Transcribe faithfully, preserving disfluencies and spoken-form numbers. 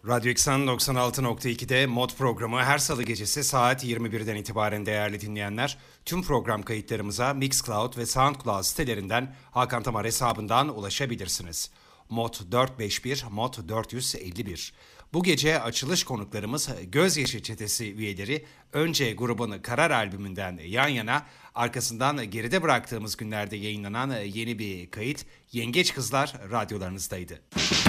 Radyo Eksen doksan altı nokta iki'de Mod programı her salı gecesi saat yirmi birden itibaren değerli dinleyenler. Tüm program kayıtlarımıza Mixcloud ve Soundcloud sitelerinden Hakan Tamar hesabından ulaşabilirsiniz. Mod dört beş bir, Mod dört yüz elli bir. Bu gece açılış konuklarımız Gözyaşı Çetesi üyeleri önce grubun Karar albümünden Yan Yana, arkasından geride bıraktığımız günlerde yayınlanan yeni bir kayıt Yengeç Kızlar radyolarınızdaydı.